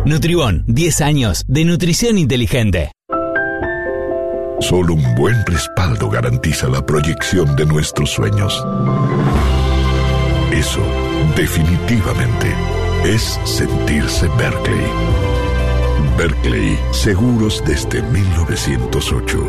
Nutribón, 10 años de nutrición inteligente. Solo un buen respaldo garantiza la proyección de nuestros sueños. Eso, definitivamente, es sentirse Berkeley. Berkeley, seguros desde 1908.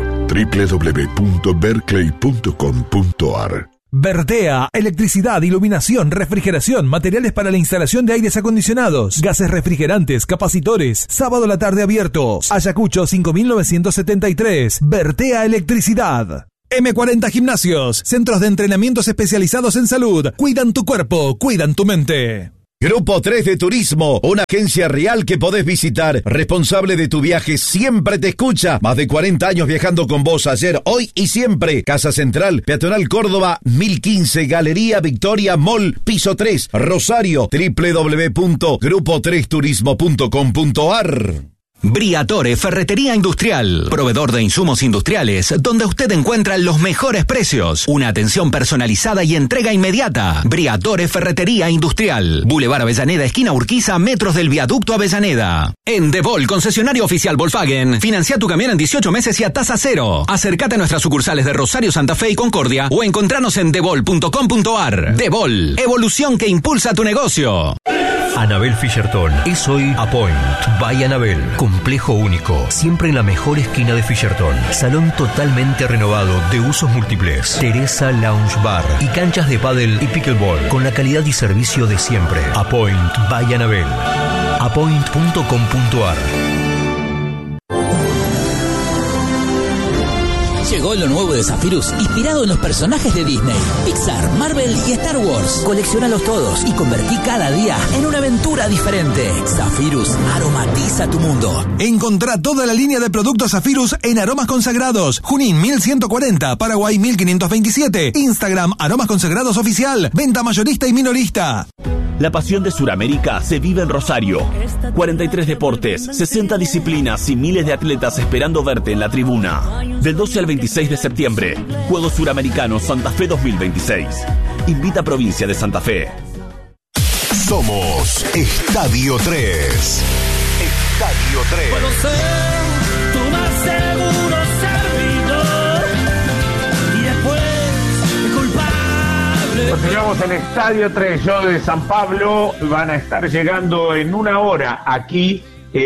www.berkeley.com.ar. Vertea, electricidad, iluminación, refrigeración, materiales para la instalación de aires acondicionados, gases refrigerantes, capacitores. Sábado a la tarde abiertos. Ayacucho 5973. Vertea Electricidad. M40 Gimnasios, centros de entrenamientos especializados en salud. Cuidan tu cuerpo, cuidan tu mente. Grupo 3 de Turismo, una agencia real que podés visitar. Responsable de tu viaje, siempre te escucha. Más de 40 años viajando con vos, ayer, hoy y siempre. Casa Central, Peatonal Córdoba, 1015, Galería Victoria Mall, piso 3, Rosario, www.grupo3turismo.com.ar. Briatore Ferretería Industrial, proveedor de insumos industriales, donde usted encuentra los mejores precios, una atención personalizada y entrega inmediata. Briatore Ferretería Industrial, Boulevard Avellaneda, esquina Urquiza, metros del viaducto Avellaneda. En Devol, concesionario oficial Volkswagen, financia tu camión en 18 meses y a tasa cero. Acércate a nuestras sucursales de Rosario, Santa Fe y Concordia o encontranos en devol.com.ar. Devol, evolución que impulsa tu negocio. Anabel Fischerton es hoy Apoint by Anabel. Complejo único, siempre en la mejor esquina de Fischerton. Salón totalmente renovado de usos múltiples. Teresa Lounge Bar y canchas de pádel y pickleball con la calidad y servicio de siempre. Apoint by Anabel. Apoint.com.ar. Llegó lo nuevo de Zephyrus, inspirado en los personajes de Disney, Pixar, Marvel y Star Wars. Colecciónalos todos y convertí cada día en una aventura diferente. Zephyrus aromatiza tu mundo. Encontrá toda la línea de productos Zephyrus en Aromas Consagrados. Junín 1140, Paraguay 1527. Instagram Aromas Consagrados Oficial. Venta mayorista y minorista. La pasión de Sudamérica se vive en Rosario. 43 deportes, 60 disciplinas y miles de atletas esperando verte en la tribuna. Del 12 al 26 de septiembre, Juegos Suramericanos Santa Fe 2026. Invita a Provincia de Santa Fe. Somos Estadio 3. Estadio 3. Puedo ser tu más seguro servidor y después culpable. Continuamos en Estadio 3, yo de San Pablo. Van a estar llegando en una hora aquí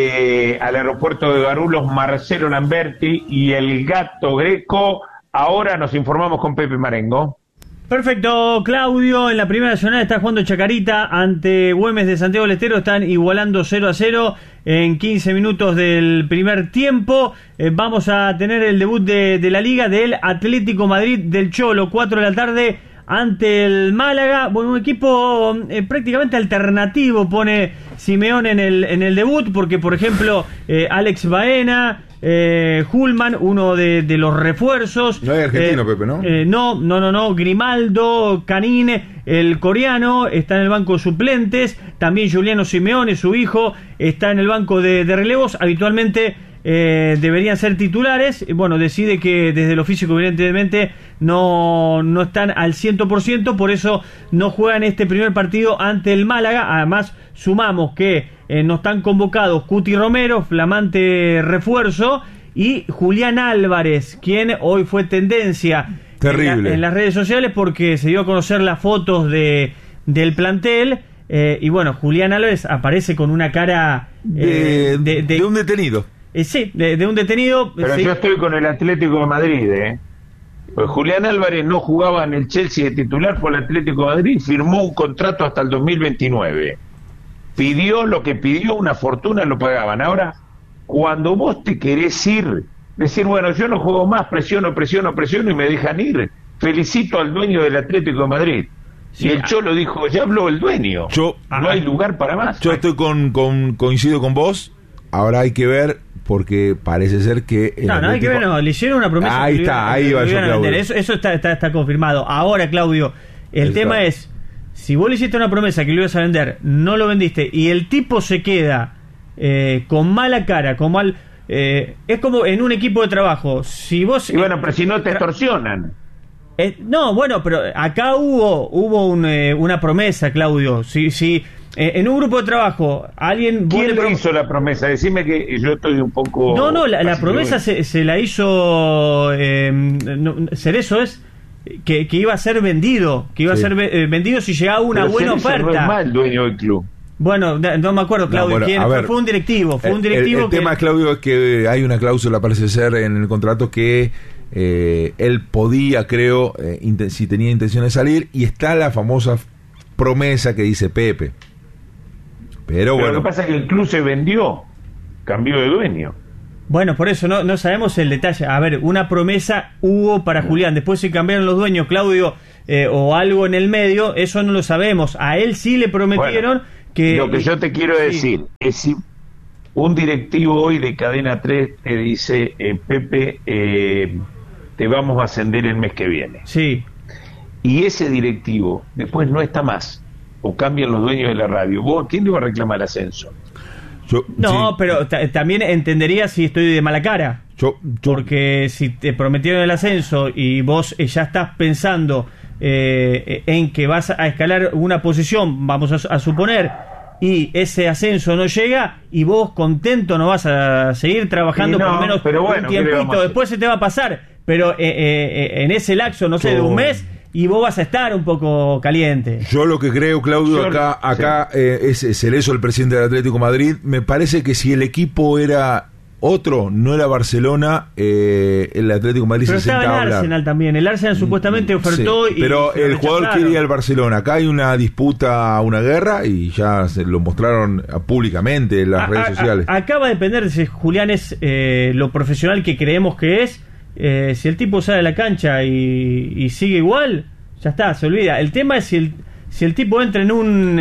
al aeropuerto de Garulos Marcelo Lamberti y el Gato Greco. Ahora nos informamos con Pepe Marengo. Perfecto, Claudio. En la primera nacional está jugando Chacarita ante Güemes de Santiago del Estero. Están igualando 0-0 en 15 minutos del primer tiempo. Vamos a tener el debut de la Liga del Atlético Madrid del Cholo, 4 de la tarde ante el Málaga. Bueno, un equipo prácticamente alternativo pone Simeone en el debut, porque por ejemplo Alex Baena, Hullman, uno de los refuerzos. No hay argentino, Pepe, ¿no? No. Grimaldo, Canine, el coreano, está en el banco de suplentes. También Giuliano Simeone, su hijo, está en el banco de relevos. Habitualmente deberían ser titulares. Bueno, decide que desde lo físico evidentemente no están al 100%, por eso no juegan este primer partido ante el Málaga. Además, sumamos que no están convocados Cuti Romero, flamante refuerzo, y Julián Álvarez, quien hoy fue tendencia en las redes sociales porque se dio a conocer las fotos del plantel. Y bueno, Julián Álvarez aparece con una cara de un detenido. Sí, de un detenido. Pero sí. Yo estoy con el Atlético de Madrid, Pues Julián Álvarez no jugaba en el Chelsea de titular por el Atlético de Madrid, firmó un contrato hasta el 2029. Pidió lo que pidió, una fortuna, lo pagaban. Ahora, cuando vos te querés ir, decir, bueno, yo no juego más, presiono y me dejan ir. Felicito al dueño del Atlético de Madrid. Sí, y el Cholo dijo, ya habló el dueño, no hay lugar para más. Yo estoy coincido con vos. Ahora hay que ver, porque parece ser que no hay que ver, le hicieron una promesa. Ahí está, ahí va yo, Claudio. Eso está confirmado. Ahora, Claudio, el tema es, si vos le hiciste una promesa que lo ibas a vender, no lo vendiste, y el tipo se queda con mala cara, con mal... es como en un equipo de trabajo. Si vos... Y bueno, pero si no te extorsionan. No, bueno, pero acá hubo una promesa, Claudio. Si en un grupo de trabajo, alguien... ¿Quién le hizo la promesa? Decime que yo estoy un poco... No, la promesa se la hizo Cerezo, es que iba a ser vendido, a ser vendido si llegaba una buena oferta. No es mal dueño del club. Bueno, no me acuerdo, Claudio, quién fue un directivo. El tema, Claudio, es que hay una cláusula, parece ser, en el contrato que él podía, creo, si tenía intención de salir, y está la famosa promesa que dice Pepe. Pero bueno. Lo que pasa es que el club se vendió, cambió de dueño. Bueno, por eso no sabemos el detalle. A ver, una promesa hubo para Julián, después se cambiaron los dueños, Claudio, o algo en el medio, eso no lo sabemos. A él sí le prometieron que... Lo que yo te quiero decir es si un directivo hoy de Cadena 3 te dice, Pepe, te vamos a ascender el mes que viene. Sí. Y ese directivo después no está más, o cambian los dueños de la radio. ¿Vos quién le va a reclamar ascenso? Pero también entendería si estoy de mala cara. Porque si te prometieron el ascenso y vos ya estás pensando en que vas a escalar una posición, vamos a suponer, y ese ascenso no llega, y vos contento no vas a seguir trabajando por lo menos un tiempito, después se te va a pasar, pero en ese lapso, no sé, de un mes, y vos vas a estar un poco caliente. Yo lo que creo, Claudio, acá es Cerezo, el presidente del Atlético de Madrid. Me parece que si el equipo era otro, no era Barcelona, el Atlético de Madrid pero se sentaba a hablar. Pero estaba el Arsenal también. El Arsenal supuestamente ofertó pero el jugador quiere ir al Barcelona. Acá hay una disputa, una guerra, y ya se lo mostraron públicamente en las redes sociales. Acá va a depender de si Julián es lo profesional que creemos que es. Si el tipo sale a la cancha y sigue igual, ya está, se olvida. El tema es si el tipo entra en un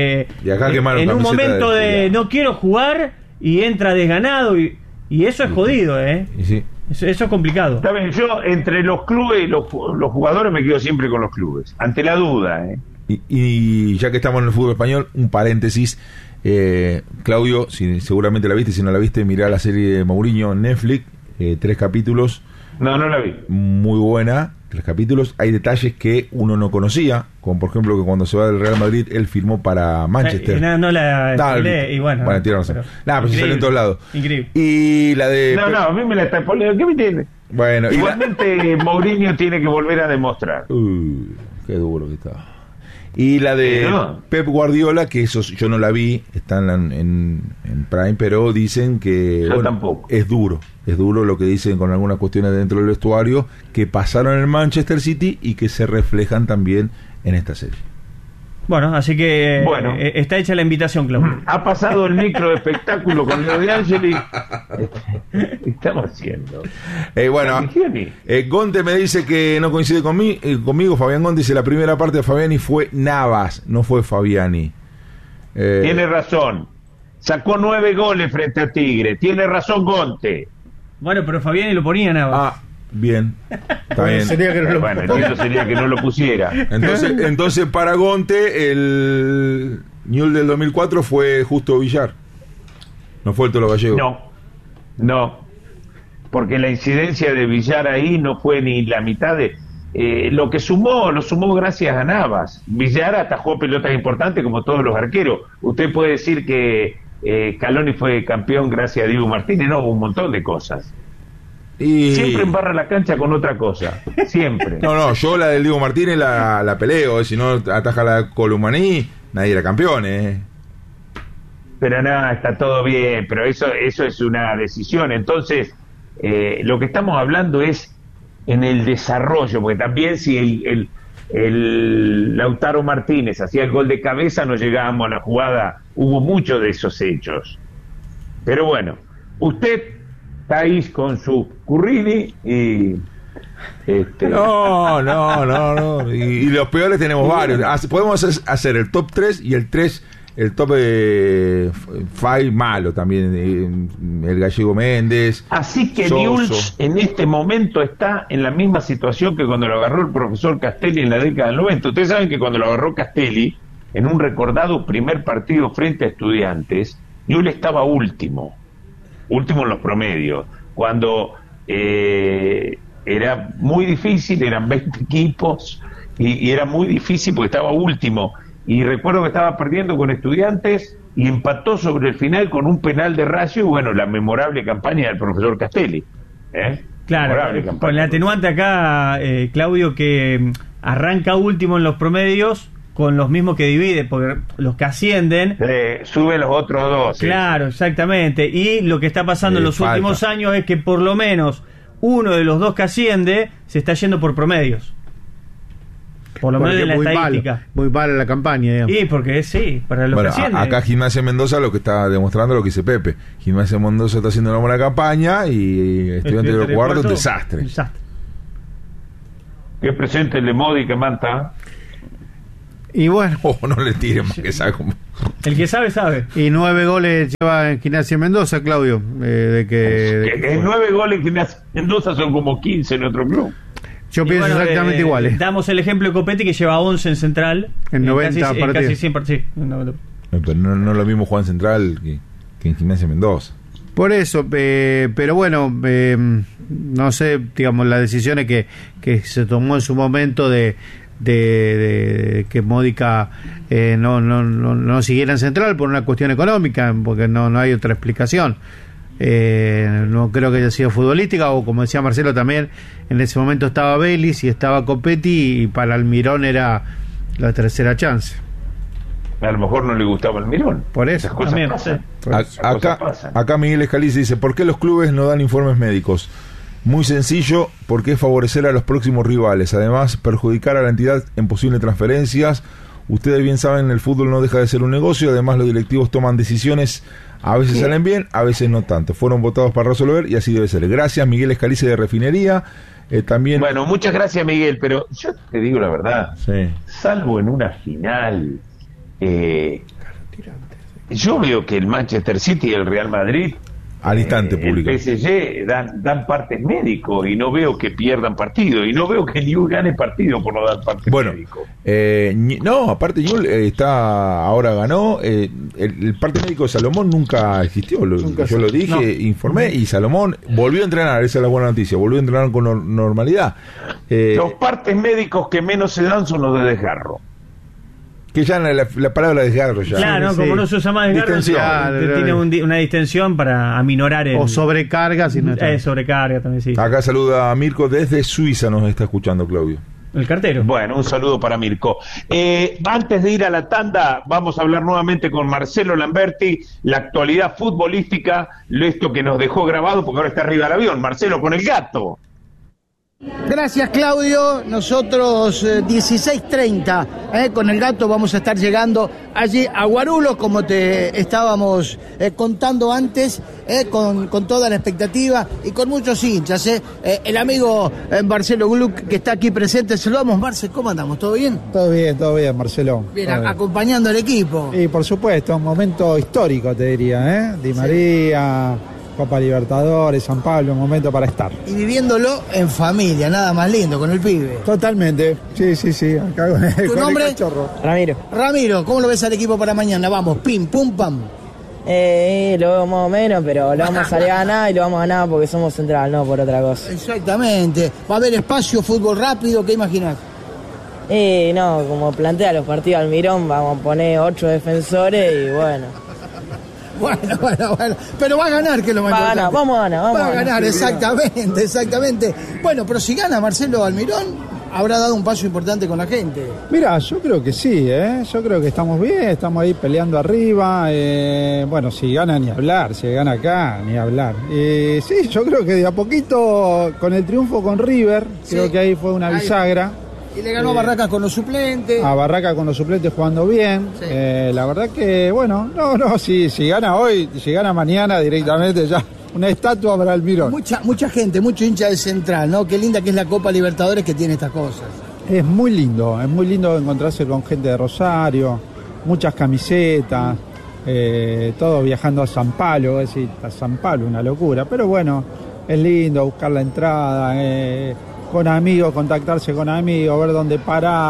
momento de no quiero jugar y entra desganado, y eso es jodido, Sí. Eso es complicado. Está bien, yo entre los clubes y los jugadores me quedo siempre con los clubes, ante la duda. Y ya que estamos en el fútbol español, un paréntesis. Claudio, seguramente la viste, si no la viste, mirá la serie de Mourinho en Netflix, 3 capítulos. No la vi. Muy buena, 3 capítulos. Hay detalles que uno no conocía, como por ejemplo que cuando se va del Real Madrid él firmó para Manchester. No la spoileé, y bueno. Tiene razón. Pero se sale en todos lados. Increíble. Y la de... a mí me la está spoileando. ¿Qué me entiendes? Bueno, igualmente Mourinho tiene que volver a demostrar. Qué duro que está. Y la de Pep Guardiola, que eso yo no la vi, está en Prime, pero dicen que tampoco. Es duro lo que dicen con algunas cuestiones dentro del vestuario que pasaron en el Manchester City y que se reflejan también en esta serie. Bueno, así que está hecha la invitación, Claudio. Ha pasado el micro de espectáculo con Leo de Angeli. ¿Qué estamos haciendo? Gonte me dice que no coincide conmigo. Fabián Gonte dice la primera parte de Fabiani fue Navas, no fue Fabiani. Tiene razón. Sacó 9 goles frente a Tigre. Tiene razón Gonte. Bueno, pero Fabiani lo ponía Navas. Bien, está bien. Sería que no lo pusiera. Entonces para Gonte el Newell's del 2004 fue Justo Villar, no fue el Tolo Gallego. No, porque la incidencia de Villar ahí no fue ni la mitad de lo que lo sumó gracias a Navas. Villar atajó pelotas importantes como todos los arqueros. Usted puede decir que Caloni fue campeón gracias a Diego Martínez, un montón de cosas. Siempre embarra la cancha con otra cosa, siempre. Yo la del Diego Martínez la peleo, si no ataja la Columaní, nadie era campeón, Pero está todo bien, pero eso es una decisión. Entonces, lo que estamos hablando es en el desarrollo, porque también si el Lautaro Martínez hacía el gol de cabeza, no llegábamos a la jugada, hubo muchos de esos hechos. Pero bueno, usted está ahí con su Currini y No. Y los peores tenemos varios. Podemos hacer el top 3 y el top 5 malo también. El Gallego Méndez. Así que Newell's en este momento está en la misma situación que cuando lo agarró el profesor Castelli en la década del 90. Ustedes saben que cuando lo agarró Castelli, en un recordado primer partido frente a Estudiantes, Newell's estaba último en los promedios, cuando era muy difícil, eran 20 equipos y era muy difícil porque estaba último, y recuerdo que estaba perdiendo con Estudiantes y empató sobre el final con un penal de Rayo y bueno, la memorable campaña del profesor Castelli. Claro, con el atenuante acá, Claudio, que arranca último en los promedios con los mismos que divide, porque los que ascienden sube los otros dos. Claro, exactamente. Y lo que está pasando en los últimos años es que por lo menos uno de los dos que asciende se está yendo por promedios. Por lo menos en la estadística. Muy mala la campaña, digamos. Y porque sí, para los que ascienden. Acá Gimnasia Mendoza lo que está demostrando lo que dice Pepe. Gimnasia Mendoza está haciendo una buena campaña y Estudiantes de Cuarto, un desastre. Que presente el Lemodi que manta. Y bueno, no le tiren más que sabe como... El que sabe, sabe. Y 9 goles lleva en Gimnasia Mendoza, Claudio. 9 goles en Gimnasia Mendoza son como 15 en otro club. Yo pienso exactamente iguales. Damos el ejemplo de Copetti, que lleva 11 en Central. En 90 partidos. Casi 100 partidos. Pero no lo mismo jugar en Central que en Gimnasia Mendoza. Por eso, pero bueno, no sé, digamos, las decisiones que se tomó en su momento de que Módica no siguiera en Central por una cuestión económica, porque no hay otra explicación. No creo que haya sido futbolística, o como decía Marcelo también, en ese momento estaba Vélez y estaba Copetti, y para Almirón era la tercera chance. A lo mejor no le gustaba Almirón. Por eso. Esas cosas pasan. Acá Miguel Escalice dice: ¿por qué los clubes no dan informes médicos? Muy sencillo, porque es favorecer a los próximos rivales, además perjudicar a la entidad en posibles transferencias. Ustedes bien saben, el fútbol no deja de ser un negocio, además los directivos toman decisiones, a veces salen bien, a veces no tanto. Fueron votados para resolver y así debe ser. Gracias, Miguel Escalice de Refinería. También... Bueno, muchas gracias, Miguel, pero yo te digo la verdad, salvo en una final, yo veo que el Manchester City y el Real Madrid al instante público. El PSG dan partes médicos y no veo que pierdan partido, y no veo que Newell gane partido por no dar partes médico. No, aparte Newell ahora ganó. El parte médico de Salomón nunca existió, yo lo dije, informé, y Salomón volvió a entrenar, esa es la buena noticia, volvió a entrenar con normalidad. Los partes médicos que menos se dan son los de desgarro. Que ya la palabra desgarro ya. Claro, como no se usa más desgarro, tiene una distensión para aminorar o sobrecarga, si no está. Sobrecarga también, sí. Acá saluda a Mirko desde Suiza, nos está escuchando, Claudio. El cartero. Bueno, un saludo para Mirko. Antes de ir a la tanda, vamos a hablar nuevamente con Marcelo Lamberti, la actualidad futbolística, esto que nos dejó grabado, porque ahora está arriba del avión. Marcelo, con el gato. Gracias, Claudio. Nosotros 16:30 con el gato vamos a estar llegando allí a Guarulhos, como te estábamos contando antes, con toda la expectativa y con muchos hinchas. El amigo Marcelo Gluck, que está aquí presente, saludamos. Marce, ¿cómo andamos? ¿Todo bien? Todo bien, Marcelo. Bien, acompañando al equipo. Y por supuesto, un momento histórico, te diría, Di María, Copa Libertadores, San Pablo, un momento para estar. Y viviéndolo en familia, nada más lindo, con el pibe. Totalmente, sí, acá con ¿Tu nombre? El cachorro. Ramiro, ¿cómo lo ves al equipo para mañana? Vamos, pim, pum, pam. Lo veo más o menos, pero lo vamos a salir a ganar, y lo vamos a ganar porque somos Central, no por otra cosa. Exactamente. ¿Va a haber espacio, fútbol rápido? ¿Qué imaginás? No, como plantea los partidos Almirón, vamos a poner 8 defensores y bueno. Bueno, pero va a ganar, que es lo más importante. Vamos a ganar, exactamente. Bueno, pero si gana Marcelo Almirón, habrá dado un paso importante con la gente. Mira, yo creo que sí, yo creo que estamos bien, estamos ahí peleando arriba. Bueno, si gana ni hablar, si gana acá ni hablar. Sí, yo creo que de a poquito, con el triunfo con River, creo que ahí fue una bisagra. Y le ganó a Barracas con los suplentes. A Barracas con los suplentes jugando bien. Sí. La verdad que, bueno, si gana hoy, si gana mañana directamente ya una estatua para Almirón. Mucha gente, mucho hincha de Central, ¿no? Qué linda que es la Copa Libertadores que tiene estas cosas. Es muy lindo encontrarse con gente de Rosario, muchas camisetas, todos viajando a San Pablo, a San Pablo, una locura. Pero bueno, es lindo buscar la entrada, con amigos, contactarse con amigos, ver dónde parás,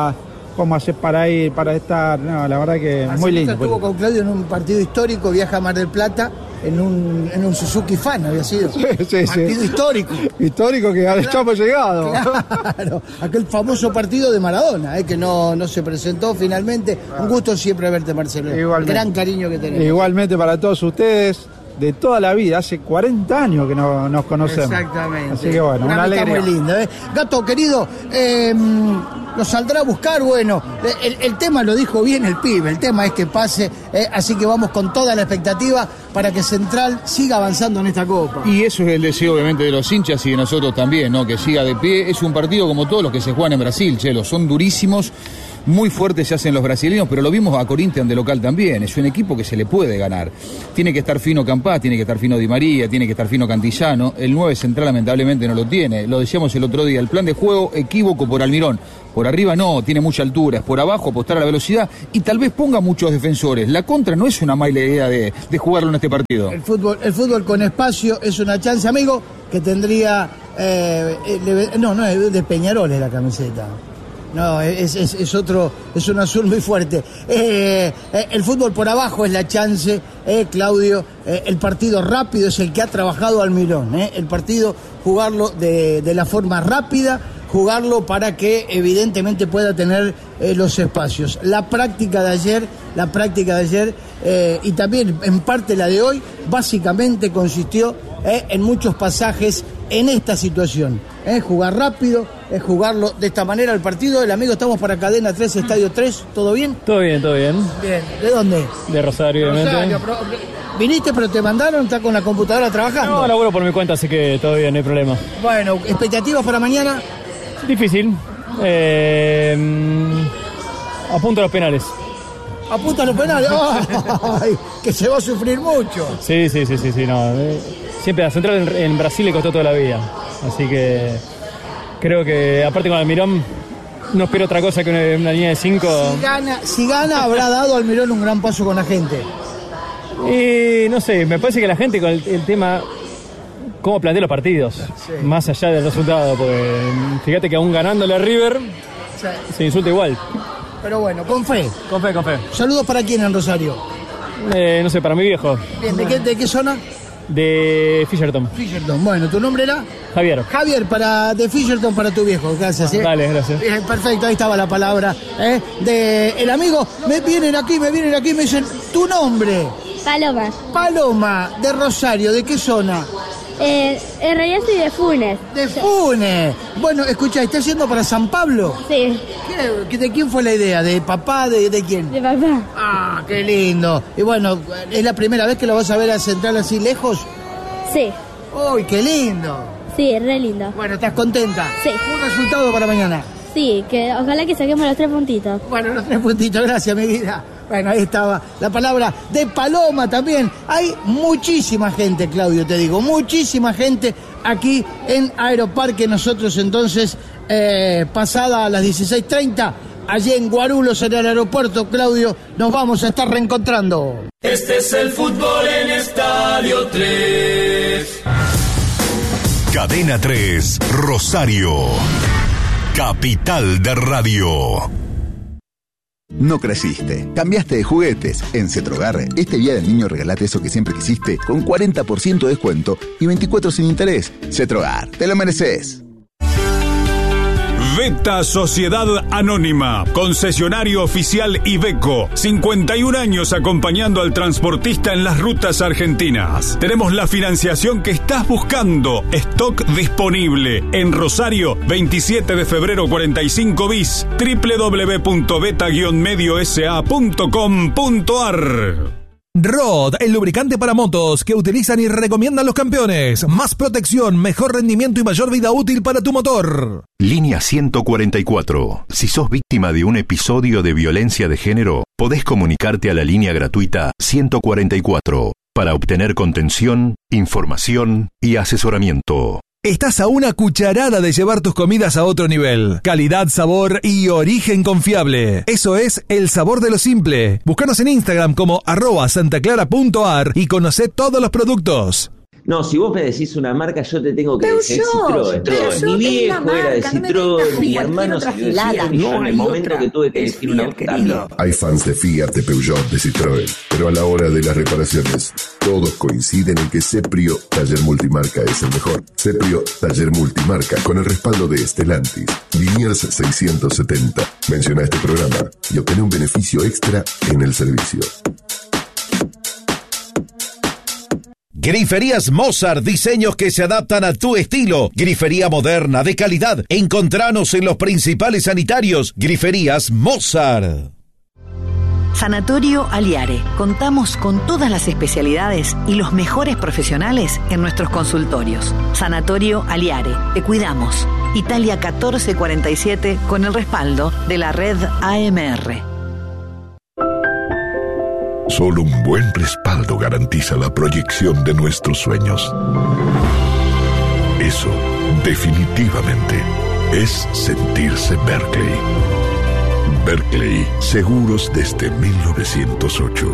cómo haces para ir, para estar. No, la verdad que muy lindo. Estuvo con Claudio en un partido histórico, viaja a Mar del Plata en un Suzuki Fan, había sido. Sí, partido histórico. Histórico que al Chapo llegado. Claro, aquel famoso partido de Maradona, que no se presentó finalmente. Un gusto siempre verte, Marcelo. Igualmente. Gran cariño que tenemos. Igualmente para todos ustedes. De toda la vida, hace 40 años que nos conocemos. Exactamente. Así que bueno, una alegría. Está muy lindo, Gato, querido, lo saldrá a buscar, bueno, el tema lo dijo bien el pibe, el tema es que pase, así que vamos con toda la expectativa para que Central siga avanzando en esta Copa. Y eso es el deseo obviamente de los hinchas y de nosotros también, ¿no? Que siga de pie. Es un partido como todos los que se juegan en Brasil, Chelo, son durísimos. Muy fuertes se hacen los brasileños, pero lo vimos a Corinthians de local también. Es un equipo que se le puede ganar. Tiene que estar fino Campás, tiene que estar fino Di María, tiene que estar fino Cantillano. El 9 central lamentablemente no lo tiene. Lo decíamos el otro día, el plan de juego equívoco por Almirón. Por arriba no, tiene mucha altura, es por abajo apostar a la velocidad y tal vez ponga muchos defensores. La contra no es una mala idea de jugarlo en este partido. El fútbol con espacio es una chance, amigo, que tendría... no, es de Peñarol es la camiseta. No, es otro, es un azul muy fuerte. El fútbol por abajo es la chance, Claudio. El partido rápido es el que ha trabajado Almirón. El partido, jugarlo de la forma rápida, jugarlo para que evidentemente pueda tener los espacios. La práctica de ayer y también en parte la de hoy, básicamente consistió en muchos pasajes en esta situación. Jugar rápido, jugarlo de esta manera el partido. El amigo, estamos para Cadena 3, Estadio 3, ¿todo bien? Todo bien, todo bien. Bien, ¿de dónde? De Rosario, obviamente. ¿Viniste pero te mandaron? ¿Estás con la computadora trabajando? No, laburo por mi cuenta, así que todo bien, no hay problema. Bueno, ¿expectativas para mañana? Difícil. Apunto a los penales. ¿Apunta a los penales? ¡Ay! Que se va a sufrir mucho. Sí, no. Siempre a Central en Brasil le costó toda la vida. Así que creo que, aparte con Almirón, no espero otra cosa que una línea de 5. Si gana, habrá dado Almirón un gran paso con la gente. Y no sé, me parece que la gente con el tema, cómo plantea los partidos, más allá del resultado, porque fíjate que aún ganándole a River, se insulta igual. Pero bueno, con fe. Con fe. ¿Saludos para quién en Rosario? No sé, para mi viejo. Bien, ¿de qué zona? De Fisherton. Bueno, ¿tu nombre era? Javier, de Fisherton para tu viejo, gracias. Dale, gracias. Bien, perfecto, ahí estaba la palabra de el amigo. Me vienen aquí, me dicen, ¿tu nombre? Paloma, de Rosario, ¿de qué zona? En realidad soy de Funes. De Funes. Bueno, escuchá, ¿estás yendo para San Pablo? Sí. ¿De quién fue la idea? ¿De papá? ¿De quién? De papá. Ah, qué lindo. Y bueno, ¿es la primera vez que lo vas a ver a Central así lejos? Sí. ¡Uy, qué lindo! Sí, re lindo. Bueno, ¿estás contenta? Sí. ¿Un resultado para mañana? Sí, que ojalá que saquemos los 3 puntitos. Bueno, los 3 puntitos, gracias, mi vida. Bueno, ahí estaba la palabra de Paloma también. Hay muchísima gente, Claudio, te digo, muchísima gente aquí en Aeroparque. Nosotros entonces, pasada a las 16:30, allí en Guarulhos, en el aeropuerto, Claudio, nos vamos a estar reencontrando. Este es el fútbol en Estadio 3. Cadena 3, Rosario. Capital de Radio. No creciste, cambiaste de juguetes. En Cetrogar, este día del niño regalate eso que siempre quisiste con 40% de descuento y 24 sin interés. Cetrogar, te lo mereces. Veta Sociedad Anónima, concesionario oficial Iveco, 51 años acompañando al transportista en las rutas argentinas. Tenemos la financiación que estás buscando, stock disponible. En Rosario, 27 de febrero 45 bis, www.beta-mediosa.com.ar. Rod, el lubricante para motos que utilizan y recomiendan los campeones. Más protección, mejor rendimiento y mayor vida útil para tu motor. Línea 144. Si sos víctima de un episodio de violencia de género, podés comunicarte a la línea gratuita 144 para obtener contención, información y asesoramiento. Estás a una cucharada de llevar tus comidas a otro nivel. Calidad, sabor y origen confiable. Eso es el sabor de lo simple. Búscanos en Instagram como @santaclara.ar y conocé todos los productos. No, si vos me decís una marca, yo te tengo que decir Citroën. Citroën. Mi viejo era de Citroën, mi hermano se lo decía, yo en el momento que tuve que elegir una auto también. Hay fans de Fiat, de Peugeot, de Citroën, pero a la hora de las reparaciones, todos coinciden en que Seprio Taller Multimarca es el mejor. Seprio Taller Multimarca, con el respaldo de Stellantis, Liniers 670. Menciona este programa y obtén un beneficio extra en el servicio. Griferías Mozart, diseños que se adaptan a tu estilo. Grifería moderna, de calidad. Encontranos en los principales sanitarios. Griferías Mozart. Sanatorio Aliare. Contamos con todas las especialidades y los mejores profesionales en nuestros consultorios. Sanatorio Aliare. Te cuidamos. Italia 1447 con el respaldo de la red AMR. Solo un buen respaldo garantiza la proyección de nuestros sueños. Eso, definitivamente, es sentirse Berkeley. Berkeley, seguros desde 1908.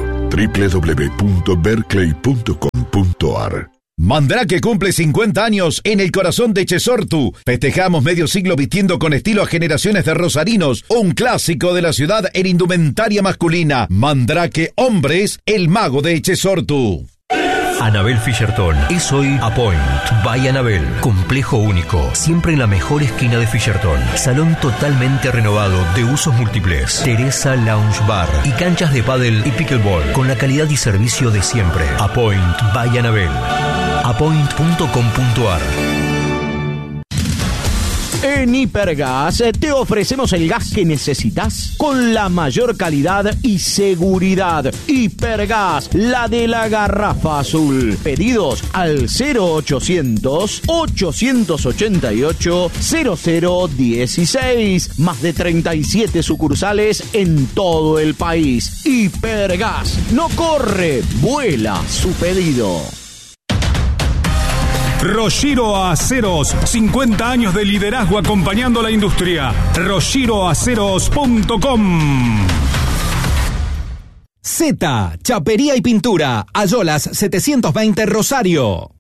www.berkeley.com.ar. Mandrake cumple 50 años en el corazón de Echesortu. Festejamos medio siglo vistiendo con estilo a generaciones de rosarinos. Un clásico de la ciudad en indumentaria masculina. Mandrake Hombres, el mago de Echesortu. Anabel Fischerton es hoy Apoint by Anabel. Complejo único, siempre en la mejor esquina de Fischerton. Salón totalmente renovado de usos múltiples. Teresa Lounge Bar y canchas de pádel y pickleball con la calidad y servicio de siempre. Apoint by Anabel. Apoint.com.ar. En Hipergas te ofrecemos el gas que necesitas con la mayor calidad y seguridad. Hipergas, la de la garrafa azul. Pedidos al 0800-888-0016. Más de 37 sucursales en todo el país. Hipergas, no corre, vuela su pedido. Roshiro Aceros, 50 años de liderazgo acompañando a la industria. RoshiroAceros.com. Z, Chapería y Pintura, Ayolas 720 Rosario.